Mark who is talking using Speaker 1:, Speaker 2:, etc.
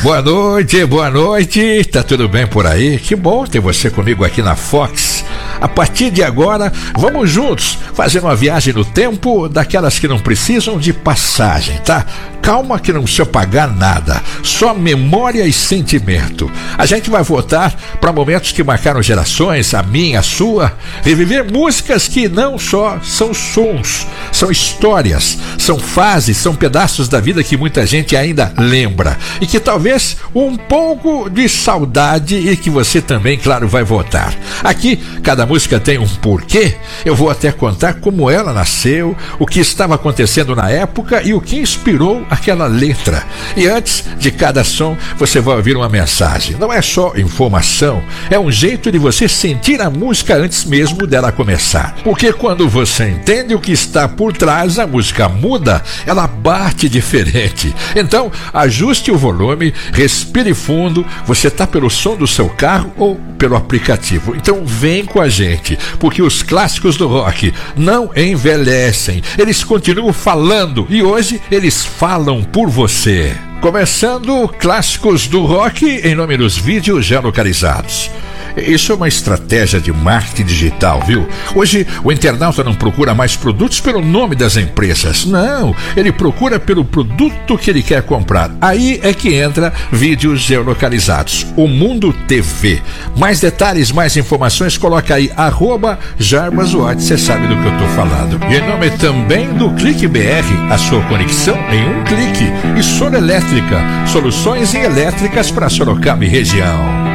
Speaker 1: Boa noite, tá tudo bem por aí? Que bom ter você comigo aqui na Fox. A partir de agora, vamos juntos fazer uma viagem no tempo daquelas que não precisam de passagem, tá? Calma que não precisa pagar nada, só memória e sentimento. A gente vai voltar para momentos que marcaram gerações, a minha, a sua, reviver músicas que não só são sons, são histórias, são fases, são pedaços da vida que muita gente ainda lembra e que talvez um pouco de saudade e que você também, claro, vai voltar. Aqui, cada música tem um porquê, eu vou até contar como ela nasceu, o que estava acontecendo na época e o que inspirou aquela letra. E antes de cada som, você vai ouvir uma mensagem. Não é só informação, é um jeito de você sentir a música antes mesmo dela começar. Porque quando você entende o que está por trás, a música muda, ela bate diferente. Então, ajuste o volume, respire fundo, você está pelo som do seu carro ou pelo aplicativo. Então vem com a gente, porque os clássicos do rock não envelhecem, eles continuam falando e hoje eles falam por você. Começando clássicos do rock em nome dos vídeos geolocalizados. Isso é uma estratégia de marketing digital, viu? Hoje o internauta não procura mais produtos pelo nome das empresas. Não, ele procura pelo produto que ele quer comprar. Aí é que entra vídeos geolocalizados. O Mundo TV. Mais detalhes, mais informações, coloca aí @JarbasWatch, você sabe do que eu tô falando. E em nome também do Clique BR, a sua conexão em um clique. E Sono Elétrica, soluções em elétricas para Sorocaba e região.